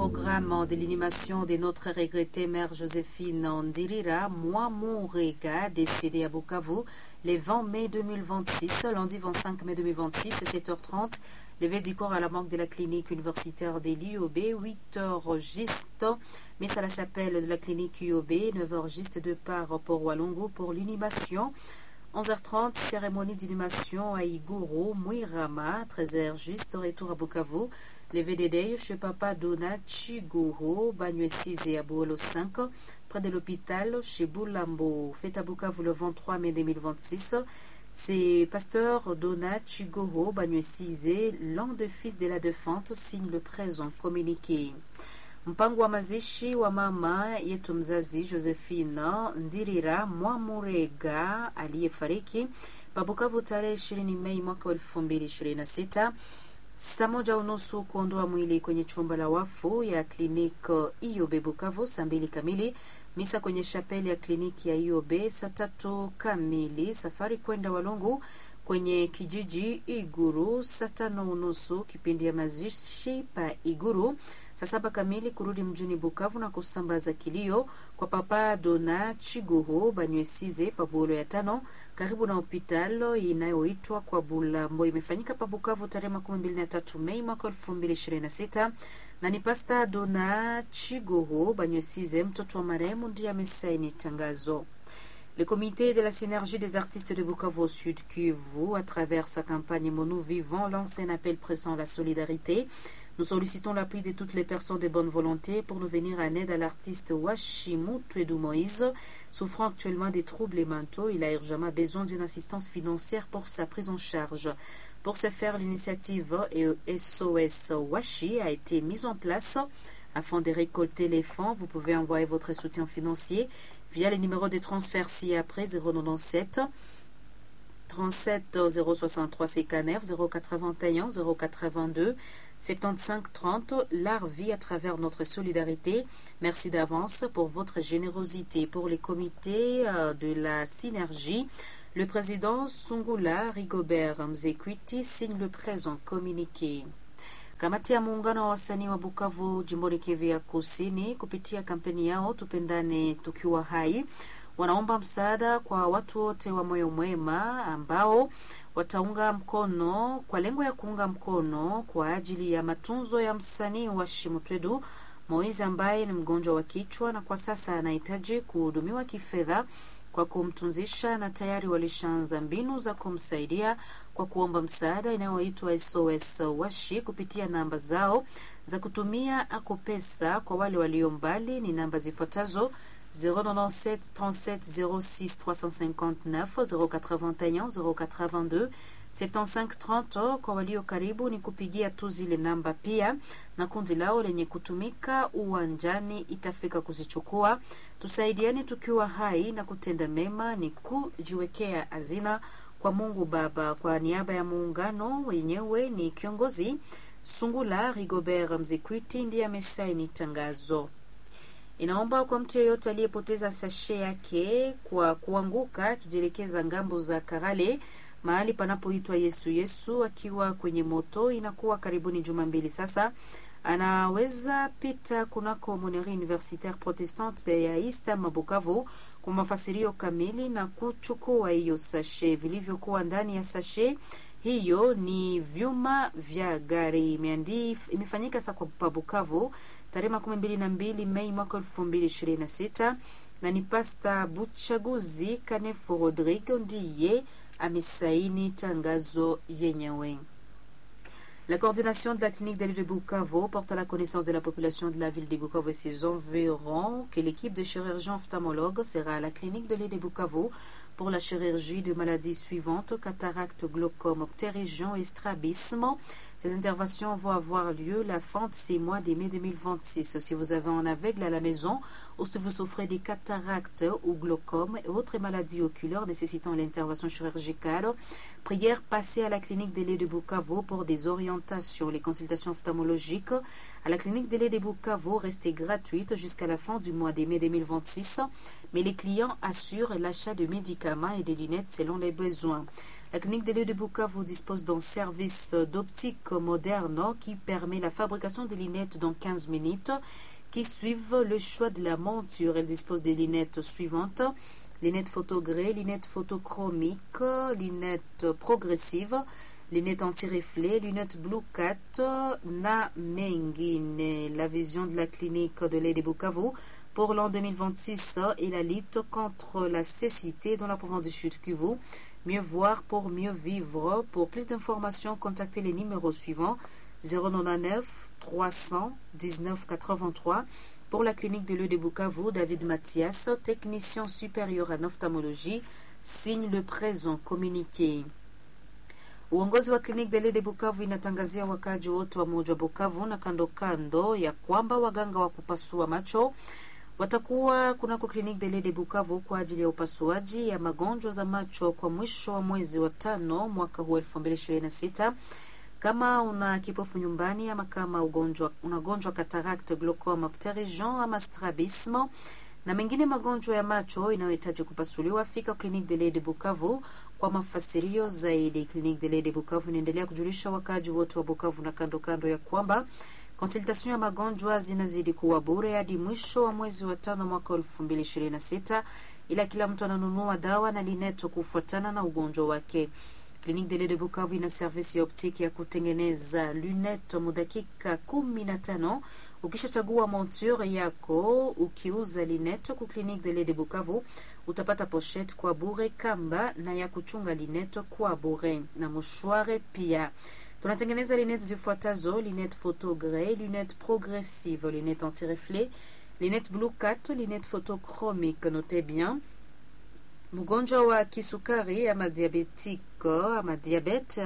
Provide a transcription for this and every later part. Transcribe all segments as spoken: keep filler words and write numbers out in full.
programme de l'inhumation de notre regrettée mère Joséphine Ndirira Mwamurega, décédée à Bukavu le vingt mai deux mille vingt-six, lundi vingt-cinq mai deux mille vingt-six, sept heures trente. Levé du corps à la morgue de la clinique universitaire de l'I O B, huit heures juste, mise à la chapelle de la clinique I O B, neuf heures juste, départ pour Walungu pour l'inhumation. onze heures trente, cérémonie d'inhumation à Iguru, Mwirama, treize heures juste, retour à Bukavu. Les V D D chez Papa Dona Chiguru, Banyuesize à Bouolo cinq, près de l'hôpital chez Boulambo. Fête à Bukavu le vingt-trois mai deux mille vingt-six. C'est Pasteur Dona Chiguru, Banyuesize, l'un des fils de la défunte, signe le présent communiqué. Mpango wa mazishi wa mama yetu mzazi Josephine Ndirira Mwamurega aliyefariki Bukavu tarehe ishirini Mei mwaka elfu mbili ishirini na sita, saa moja unusu kuondoa mwili kwenye chumba la wafu ya kliniki I O B Bukavu, saa mbili kamili misa kwenye chapeli ya kliniki ya I O B, saa tatu kamili safari kwenda Walungu kwenye kijiji Iguru, saa tano unusu kipindi ya mazishi pa Iguru, saa saba kamili kurudi mjini Bukavu na kusambaza kilio kwa Papa Dona Chiguhu Banyuesize pa Buolo ya tano karibu na hospitalo inayoitwa kwa Bulambo. Imefanyika pa Bukavu tarehe makumi mbili na tatu Mei mwaka elfu mbili ishirini na sita na ni Pasta Dona Chiguhu Banyuesize, mtoto wa marehemu, ndiye amesaini tangazo. Le comité de la synergie des artistes de Bukavu au Sud Kivu, à travers sa campagne Mon Nous Vivons, lance un appel pressant à la solidarité. Nous sollicitons l'appui de toutes les personnes de bonne volonté pour nous venir en aide à l'artiste Washimu Twedu Moïse, souffrant actuellement des troubles mentaux. Il a urgemment besoin d'une assistance financière pour sa prise en charge. Pour ce faire, l'initiative S O S Washi a été mise en place. Afin de récolter les fonds, vous pouvez envoyer votre soutien financier via le numéro de transfert ci-après zéro quatre-vingt-dix-sept trente-sept zéro soixante-trois cinquante-neuf zéro quatre-vingt-un zéro quatre-vingt-deux soixante-quinze trente. L'art vit à travers notre solidarité. Merci d'avance pour votre générosité. Pour les comités de la synergie, le président Sungula Rigobert Mzekwiti signe le présent communiqué. Kamati ya muungano wa wasanii wa Bukavu jimboni Kivu ya Kusini kupitia kampeni yao Tupendane Tukiwa Hai wanaomba msaada kwa watu wote wa moyo mwema ambao wataunga mkono kwa lengo ya kuunga mkono kwa ajili ya matunzo ya msanii Washimu Twedu Moize ambaye ni mgonjwa wa kichwa na kwa sasa anahitaji kuhudumiwa kifedha kwa kumtunzisha, na tayari walishaanza mbinu za kumsaidia kwa kuomba msaada inayoitwa S O S Washi kupitia namba zao za kutumia ako pesa kwa wale walio mbali. Ni namba zifuatazo zéro neuf sept trente-sept zéro six trois cent cinquante-neuf zéro quatre-vingt-un zéro quatre-vingt-deux soixante-quinze trente. Kwa walio karibu ni kupigia tu zile namba pia, na kundi lao lenye kutumika uwanjani itafika kuzichukua. Tusaidiane tukiwa hai na kutenda mema ni kujiwekea hazina kwa Mungu Baba. Kwa niaba ya muungano wenyewe ni kiongozi Sungula Rigobert Mzekwiti ndiye amesaini tangazo. Inaomba kwa mtu yeyote aliyepoteza sashe yake kwa kuanguka akijielekeza ngambo za Karale mahali panapoitwa Yesu Yesu akiwa kwenye moto, inakuwa karibuni juma mbili sasa, anaweza pita kunako Moneri Universitaire Protestante ya Eastern Bukavu kwa mafasirio kamili na kuchukua hiyo sashe. Vilivyokuwa ndani ya sashe hiyo ni vyuma vya gari. Imeandif, imefanyika sasa kwa Bukavu tarehe makumi mbili na mbili Mei mwaka elfu mbili ishirini na sita na ni Pasta Buchaguzi Kanefo Rodrigue ndiye amesaini tangazo yenyewe. La coordination de la clinique d'Ali de Bukavu porte à la connaissance de la population de la ville de Bukavu et ses environs que l'équipe de chirurgiens ophtalmologues sera à la clinique de l'Ali de Bukavu pour la chirurgie de maladies suivantes: cataracte, glaucome, ptérygion et strabisme. Ces interventions vont avoir lieu la fin de ces mois de mai deux mille vingt-six. Si vous avez un aveugle à la maison ou si vous souffrez des cataractes ou glaucome et autres maladies oculaires nécessitant l'intervention chirurgicale, prière passer à la clinique de l'Ali de Bukavu pour des orientations. Les consultations ophtalmologiques à la clinique de l'Ali de Bukavu restent gratuites jusqu'à la fin du mois de mai deux mille vingt-six, mais les clients assurent l'achat de médicaments et de lunettes selon les besoins. La clinique des lieux de Bukavu dispose d'un service d'optique moderne qui permet la fabrication des lunettes dans quinze minutes qui suivent le choix de la monture. Elle dispose des lunettes suivantes: lunettes photogrées, lunettes photochromiques, lunettes progressives, lunettes anti-reflet, lunettes Blue Cat, na mengine. La vision de la clinique de l'aide de Bukavu pour l'an deux mille vingt-six et la lutte contre la cécité dans la province du Sud Kivu. Mieux voir pour mieux vivre. Pour plus d'informations, contactez les numéros suivants: zéro neuf trois cent dix-neuf quatre-vingt-trois. Pour la clinique de l'E de Bukavu, David Mathias, technicien supérieur en ophtalmologie, signe le présent communiqué. Uongozi wa kliniki de Lede Bukavu inatangazia wakaji wote wa mji wa Bukavu na kando kando ya kwamba waganga wa kupasua macho watakuwa kunako kliniki de Lede Bukavu kwa ajili ya upasuaji ya magonjwa za macho kwa mwisho wa mwezi wa tano mwaka huu elfu mbili ishirini na sita. Kama una kipofu nyumbani ama kama ugonjwa unagonjwa cataracte, glaucoma, pterygium ama strabisme na mengine magonjwa ya macho inayohitaji kupasuliwa, fika kliniki de Lede Bukavu kwa mafasirio zaidi. Kliniki de Lede Bukavu inaendelea kujulisha wakaji wote wa Bukavu na kando kando ya kwamba konsultasyon ya magonjwa zinazidi kuwa bure hadi mwisho wa mwezi wa tano mwaka elfu mbili ishirini na sita, ila kila mtu ananunua dawa na lineto kufuatana na ugonjwa wake. Clinique de Lede Bukavu ina servisi ya optiki ya kutengeneza lunette mudakika kumi na tano. Ukishachagua monture yako ukiuza lunette ku Clinique de Lede Bukavu utapata pochette kwa bure, kamba na ya kuchunga lunette kwa bure na mouchoir pia. Tunatengeneza lunette zifuatazo: lunette photogrée, lunette progressive, lunette anti-reflet, lunette Blue Cat, lunette photochromique. Notez bien, mgonjwa wa kisukari ama diabetiko ama diabete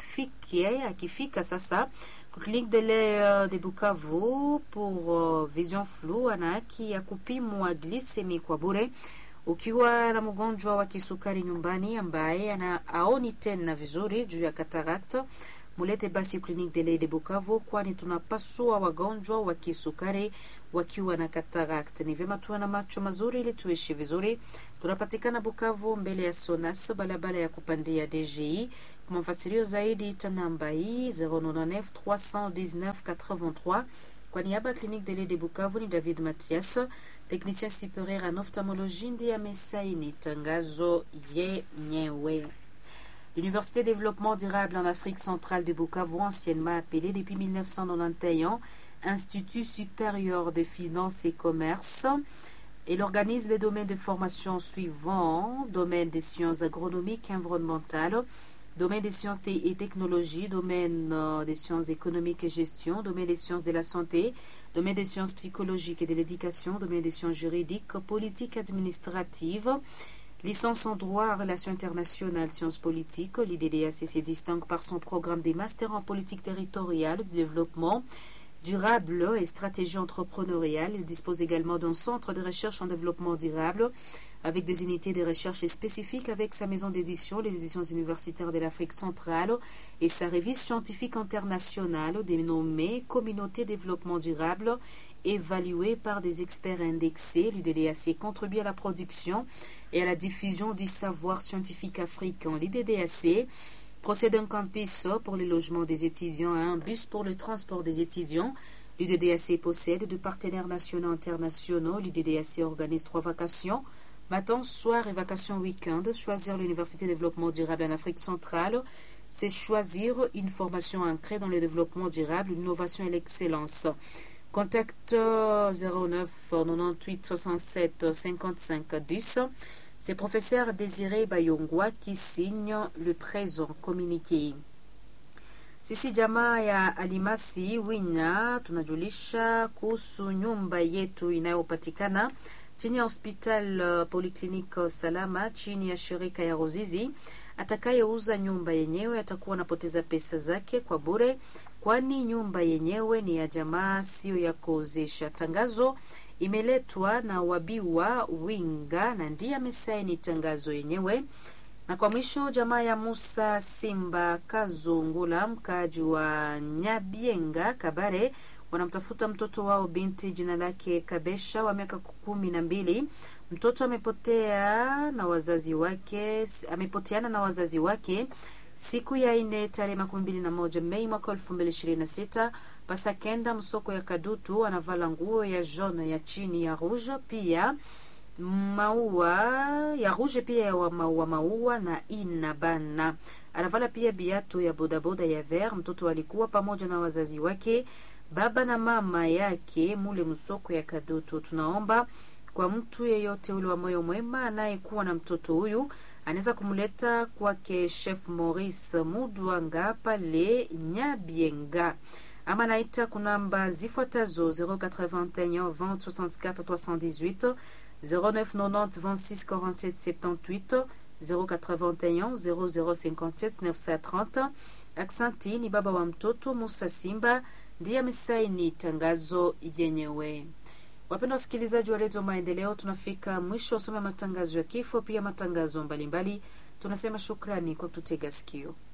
afikie akifika sasa clinique de Lede de Bukavu pour uh, vision floue ana haki ya kupimwa glycemie kwa bure. Ukiwa na mgonjwa wa kisukari nyumbani ambaye ana aoni tena vizuri juu ya katarakta, mulete basi clinique de Lede Bukavu, kwani tunapasua wagonjwa wa kisukari wakiwa na cataract. Ni vyema tuwe na macho mazuri ili tuishi vizuri. Tunapatikana Bukavu mbele ya Sonas, balabala ya kupandia D G I. Kwa mafasirio zaidi ita namba hii zéro neuf trois cent dix-neuf quatre-vingt-trois. Kwa niaba ya Clinique de Lede Bukavu ni David Mathias, technicien supérieur en ophtalmologie, ndiye amesaini tangazo yenyewe. L'Université de développement durable en Afrique centrale de Bukavu, anciennement appelée depuis mille neuf cent quatre-vingt-onze Institut supérieur de finance et commerce. Elle organise les domaines de formation suivants: domaine des sciences agronomiques et environnementales, domaine des sciences et technologies, domaine des sciences économiques et gestion, domaine des sciences de la santé, domaine des sciences psychologiques et de l'éducation, domaine des sciences juridiques, politiques administratives, licence en droit, relations internationales, sciences politiques. L'I D D A C se distingue par son programme des masters en politique territoriale, de développement durable et stratégie entrepreneuriale. Il dispose également d'un centre de recherche en développement durable avec des unités de recherche spécifiques, avec sa maison d'édition, les éditions universitaires de l'Afrique centrale, et sa revue scientifique internationale dénommée Communauté développement durable, évaluée par des experts indexés. L'U D D A C contribue à la production et à la diffusion du savoir scientifique africain. L'U D D A C procède un campus pour le logement des étudiants et un bus pour le transport des étudiants. L'U D D A C possède deux partenaires nationaux et internationaux. L'U D D A C organise trois vacations: matin, soir et vacations week-end. Choisir l'Université de développement durable en Afrique centrale, c'est choisir une formation ancrée dans le développement durable, l'innovation et l'excellence. Contact zéro neuf quatre-vingt-dix-huit soixante-sept cinquante-cinq dix. C'est professeur Désiré Bayongwa qui signe le présent communiqué. Sisi jamaa ya Alimasi Winya tunajulisha kuhusu nyumba yetu inayopatikana chini ya hospital uh, Polyclinique Salama chini ya shirika ya Rozizi. Atakayeuza nyumba yenyewe atakuwa anapoteza pesa zake kwa bure, kwani nyumba yenyewe ni ya jamaa, sio ya kuozesha. Tangazo imeletwa na Wabiwa Winga na ndiye amesaini tangazo yenyewe. Na kwa mwisho, jamaa ya Musa Simba Kazungula, mkaji wa Nyabienga Kabare, wanamtafuta mtoto wao binti jina lake Kabesha wa miaka kumi na mbili. Mtoto amepotea na wazazi wake, amepoteana na wazazi wake siku ya ine tarehe makumi mbili na moja Mei mwaka elfu mbili ishirini na sita pasa kenda msoko ya Kadutu. Anavala nguo ya jaune ya chini ya rouge, pia maua ya rouge pia ya maua maua na inabana. Anavala pia biatu ya bodaboda ya vert. Mtoto alikuwa pamoja na wazazi wake, baba na mama yake mule msoko ya Kadutu. Tunaomba kwa mtu yeyote ule wa moyo mwema anayekuwa na mtoto huyu anaweza kumleta kwake Chef Maurice Mudwanga pale Nyabienga, ama naita kunamba zifuatazo zero quatre vingt et un vingt soixante-quatre trois cent dix-huit, zero neuf quatre-vingt-dix vingt-six quarante-sept soixante-dix-huit, zero quatre vingt et un zero zero cinquante-sept neuf cent trente. Aksanti ni baba wa mtoto Musa Simba ndiye amesaini tangazo yenyewe. Wapenda wasikilizaji wa Radio Maendeleo, tunafika mwisho usome matangazo ya kifo pia matangazo mbalimbali. Tunasema shukrani kwa kututega sikio.